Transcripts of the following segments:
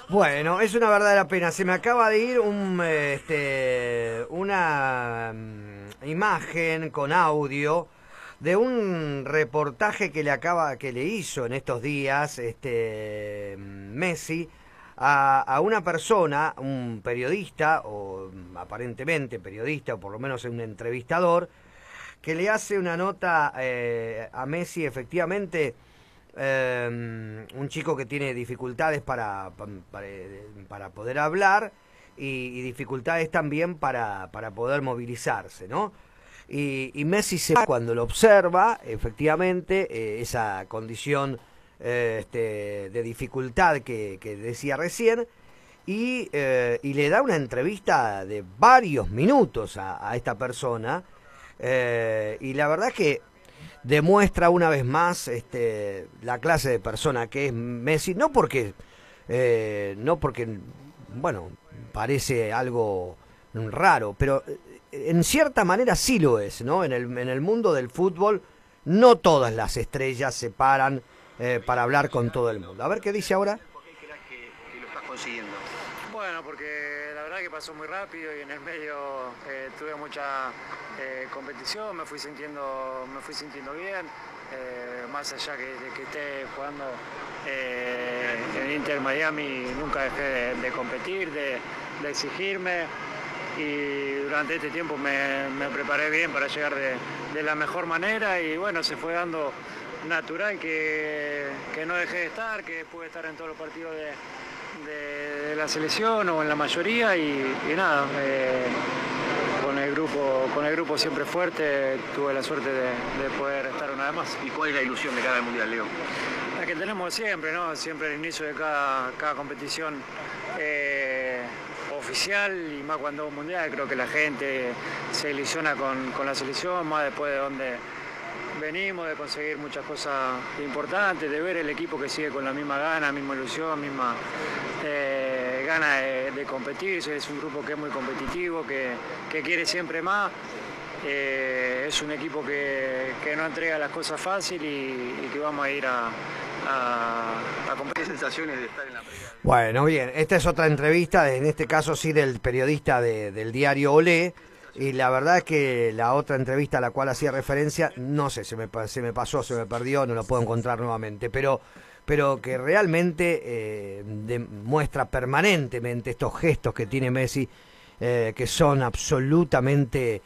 Bueno, es una verdadera pena. Se me acaba de ir una imagen con audio de un reportaje que le hizo en estos días Messi a una persona, un periodista, o aparentemente periodista, o por lo menos un entrevistador, que le hace una nota a Messi, efectivamente. Un chico que tiene dificultades para poder hablar y dificultades también para poder movilizarse, ¿no? Y Messi cuando lo observa, efectivamente, esa condición de dificultad que decía recién, y le da una entrevista de varios minutos a esta persona, y la verdad que demuestra una vez más la clase de persona que es Messi, no porque bueno, parece algo raro, pero en cierta manera sí lo es, ¿no? En el mundo del fútbol no todas las estrellas se paran para hablar con todo el mundo. A ver qué dice ahora. ¿Por qué crees que lo estás consiguiendo? Bueno, porque la verdad que pasó muy rápido y en el medio tuve mucha competición, me fui sintiendo bien, más allá de que esté jugando en Inter Miami, nunca dejé de competir, de exigirme, y durante este tiempo me preparé bien para llegar de la mejor manera, y bueno, se fue dando natural que no dejé de estar, que pude estar en todos los partidos de la selección o en la mayoría, y nada, con el grupo siempre fuerte, tuve la suerte de poder estar una vez más. ¿Y cuál es la ilusión de cada Mundial, Leo? La que tenemos siempre, ¿no? Siempre al inicio de cada competición oficial, y más cuando es un mundial, creo que la gente se ilusiona con la selección, más después de donde venimos, de conseguir muchas cosas importantes, de ver el equipo que sigue con la misma gana, misma ilusión, misma gana de competir. Es un grupo que es muy competitivo, que quiere siempre más. Es un equipo que no entrega las cosas fácil, y que vamos a ir a competir. ¿Qué sensaciones de estar en la previa? Bueno, bien, esta es otra entrevista, en este caso sí del periodista del diario Olé. Y la verdad es que la otra entrevista a la cual hacía referencia, no sé, se me pasó, se me perdió, no lo puedo encontrar nuevamente, pero que realmente demuestra permanentemente estos gestos que tiene Messi, que son absolutamente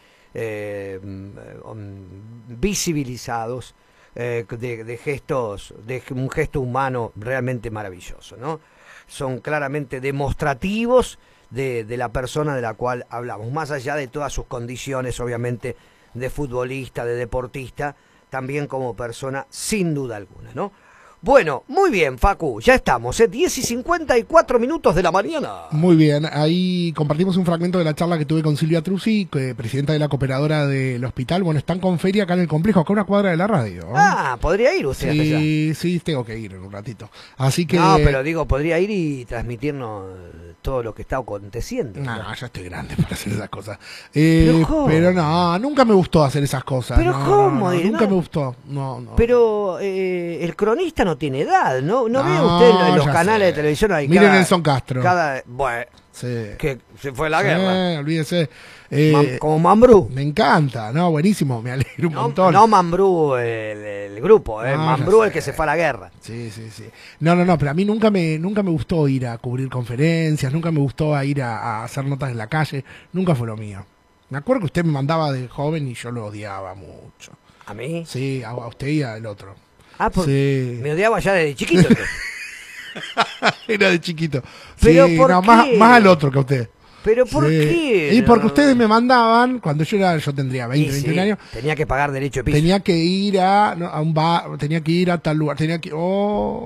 visibilizados, de gestos, de un gesto humano realmente maravilloso, ¿no? Son claramente demostrativos de la persona de la cual hablamos, más allá de todas sus condiciones, obviamente, de futbolista, de deportista, también como persona, sin duda alguna, ¿no? Bueno, muy bien, Facu, ya estamos, 10:54 de la mañana. Muy bien, ahí compartimos un fragmento de la charla que tuve con Silvia Truzzi, presidenta de la cooperadora del hospital. Bueno, están con feria acá en el complejo, acá a una cuadra de la radio, ¿no? Ah, podría ir usted hasta allá. Sí, tengo que ir en un ratito. Así que... No, pero digo, podría ir y transmitirnos todo lo que está aconteciendo. No, ya estoy grande para hacer esas cosas. Pero no, nunca me gustó hacer esas cosas. Pero no, ¿cómo? Nunca me gustó. No. Pero el cronista no tiene edad, ¿no? ¿No ve usted en los canales de televisión? Hay Miren Nelson Castro. Bueno, sí. Que se fue a la guerra. Olvídese. Como Mambrú. Me encanta, no, buenísimo, me alegro un montón. No Mambrú el grupo, Mambrú el que se fue a la guerra. Sí. No, pero a mí nunca me gustó ir a cubrir conferencias, nunca me gustó ir a hacer notas en la calle, nunca fue lo mío. Me acuerdo que usted me mandaba de joven y yo lo odiaba mucho. ¿A mí? Sí, a usted y al otro. Ah, pues sí. Me odiaba ya desde chiquito. Era de chiquito. ¿Pero sí, por no, qué? Más al otro que a usted. ¿Pero por qué? Y porque ustedes me mandaban, cuando yo tendría 20, 21 años. Tenía que pagar derecho de piso. Tenía que ir a un bar, tenía que ir a tal lugar,